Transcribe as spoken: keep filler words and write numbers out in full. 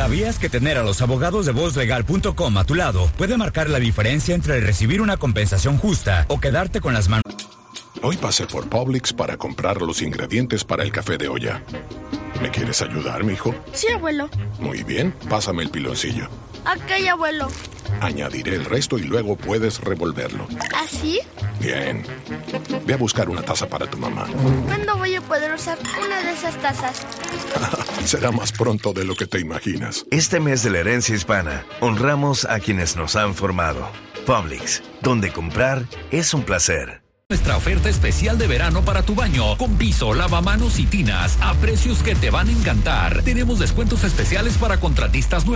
¿Sabías que tener a los abogados de voz legal punto com a tu lado puede marcar la diferencia entre recibir una compensación justa o quedarte con las manos? Hoy pasé por Publix para comprar los ingredientes para el café de olla. ¿Me quieres ayudar, mijo? Sí, abuelo. Muy bien, pásame el piloncillo. Ok, abuelo. Añadiré el resto y luego puedes revolverlo. ¿Así? Bien. Ve a buscar una taza para tu mamá. ¿Cuándo voy a poder usar una de esas tazas? Será más pronto de lo que te imaginas. Este mes de la herencia hispana, honramos a quienes nos han formado. Publix, donde comprar es un placer. Nuestra oferta especial de verano para tu baño, con piso, lavamanos y tinas, a precios que te van a encantar. Tenemos descuentos especiales para contratistas nuevos.